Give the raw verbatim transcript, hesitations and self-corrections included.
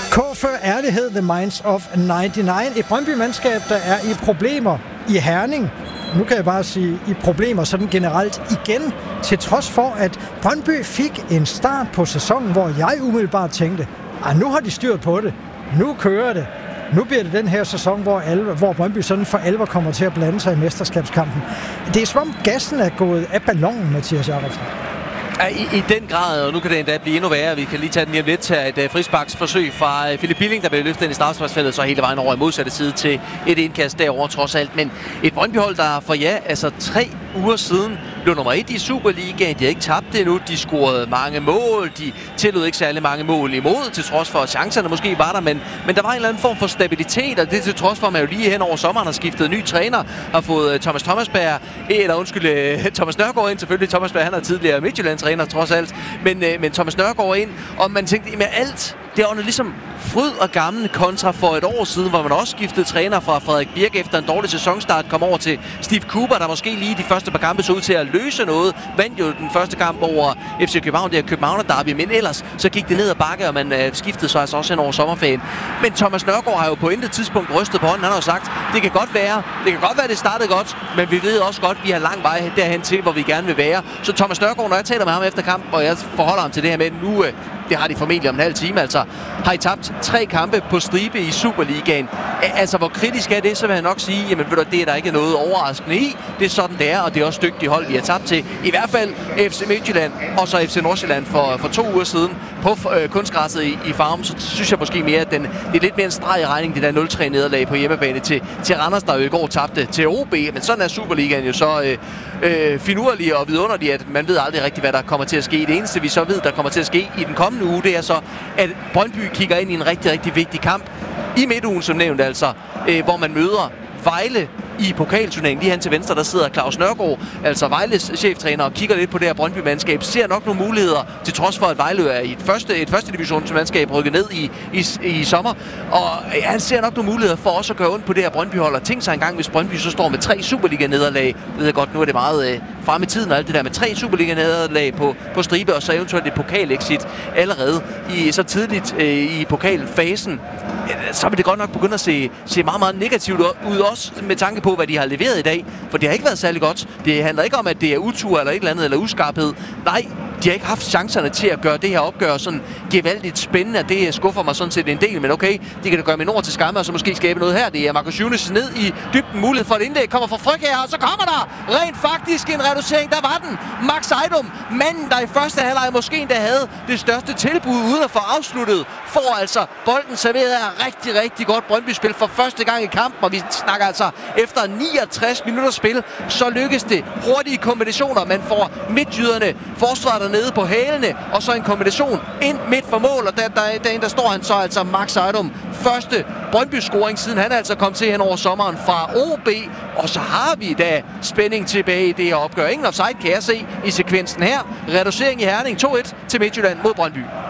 K for ærlighed, The Minds of nioghalvfems. Et Brøndby-mandskab, der er i problemer i Herning. Nu kan jeg bare sige, i problemer sådan generelt igen, til trods for, at Brøndby fik en start på sæsonen, hvor jeg umiddelbart tænkte, at nu har de styrt på det. Nu kører det. Nu bliver det den her sæson, hvor, alvor, hvor Brøndby sådan for alvor kommer til at blande sig i mesterskabskampen. Det er som om gassen er gået af ballonen, Mathias Jacobsen. I, I den grad, og nu kan det endda blive endnu værre. Vi kan lige tage den lige om lidt til et uh, frisparksforsøg fra uh, Philip Billing, der blev løftet ind i straffesparksfeltet, så hele vejen over i modsatte side til et indkast derovre trods alt. Men et Brøndby-hold, der for ja, altså tre uger siden blev nummer et i Superligaen. De har ikke tabt det endnu. De scorede mange mål. De tillod ikke særlig mange mål imod, til trods for, at chancerne måske var der. Men, men der var en eller anden form for stabilitet, og det til trods for, at man jo lige hen over sommeren har skiftet ny træner, har fået uh, Thomas Thomasberg, eller undskyld, uh, Thomas Nørgaard ind. Selvfølgelig Thomasberg, han er tidligere Midtjylland-træner trods alt. Men, uh, men Thomas Nørgaard ind, og man tænkte, med alt, det er jo ligesom fryd og gammel kontra for et år siden, hvor man også skiftede træner fra Frederik Birk efter en dårlig sæsonstart, kom over til Steve Cooper, der måske lige de første par kampe så ud til at løse noget. Vandt jo den første kamp over F C København, det er København derby, men ellers så gik det ned ad bakke, og man øh, skiftede så altså også hen over sommerferien. Men Thomas Nørgaard har jo på intet tidspunkt rystet på hånden. Han har jo sagt, det kan godt være, det kan godt være, det startede godt, men vi ved også godt, at vi har lang vej derhen til, hvor vi gerne vil være. Så Thomas Nørgaard, når jeg taler med ham efter kampen, og jeg forholder ham til det her med nu, øh, det har de formentlig om en halv time, altså har I tabt tre kampe på stribe i Superligaen. Altså, hvor kritisk er det, så vil jeg nok sige, jamen ved du, det er der ikke noget overraskende i. Det er sådan, det er, og det er også dygtige hold, vi har tabt til. I hvert fald F C Midtjylland, og så F C Nordsjælland for, for to uger siden på øh, kunstgræsset i, i Farum. Så synes jeg måske mere, at den, det er lidt mere en streg i regning, det der nul tre nederlag på hjemmebane til, til Randers, der jo i går tabte til O B. Men sådan er Superligaen jo så øh, øh, finurlig og vidunderlig, at man ved aldrig rigtigt, hvad der kommer til at ske. Det eneste, vi så ved, der kommer til at ske i den kommende uge, det er så, at Brøndby kigger ind i en rigtig, rigtig vigtig kamp i midtugen, som nævnt altså, øh, hvor man møder Vejle i pokalturneringen. Lige hen til venstre, der sidder Claus Nørgaard, altså Vejles cheftræner, og kigger lidt på det her Brøndby-mandskab. Ser nok nogle muligheder, til trods for, at Vejle er i et første, et første divisionsmandskab rykket ned i, i, i sommer. Og ja, han ser nok nogle muligheder for også at gøre ondt på det her Brøndby-hold. Og tænk sig engang, hvis Brøndby så står med tre Superliga-nederlag. Jeg ved godt, nu er det meget øh, frem i tiden og alt det der med tre Superliga-nederlag på, på stribe, og så eventuelt et pokalexit allerede i, så tidligt øh, i pokalfasen. Så vil det godt nok begynde at se, se meget, meget negativt ud, også med tanke på, hvad de har leveret i dag. For det har ikke været særlig godt. Det handler ikke om, at det er utur eller et eller andet, eller uskarphed. Nej, de har ikke haft chancerne til at gøre det her opgør sådan gevaldigt spændende. Det skuffer mig sådan set en del, men okay, de kan da gøre min ord til skamme, og så måske skabe noget her. Det er Marcus Younes ned i dybden, mulighed for et indlæg, kommer fra Frøkjær, og så kommer der rent faktisk en reducering. Der var den. Max Ejdom, manden, der i første halvleg måske endda havde det største tilbud uden at få afsluttet, får altså bolden serveret af rigtig, rigtig godt Brøndby-spil for første gang i kampen, og vi snakker altså efter niogtres minutter spil, så lykkes det hurtige kombinationer. Man får midtjyderne, forsvaret dernede på hælene, og så en kombination ind midt for mål, og der, der, der, der står han så altså Max Ejdom. Første Brøndby-scoring, siden han altså kom til hen over sommeren fra O B, og så har vi da spænding tilbage i det her opgør. Ingen offside kan jeg se i sekvensen her. Reducering i Herning to et til Midtjylland mod Brøndby.